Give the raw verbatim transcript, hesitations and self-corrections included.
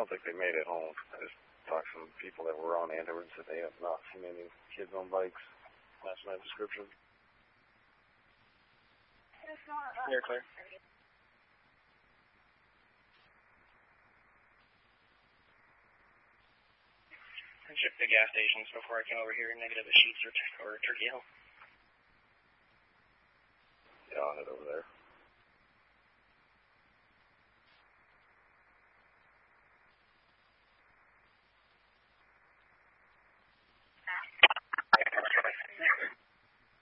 don't think they made it home. I just talked to some people that were on afterwards that they have not seen any kids on bikes. Last night's description. You're clear. I checked the gas stations before I came over here, negative at Sheets or, or Turkey Hill. Yeah, I'll head over there.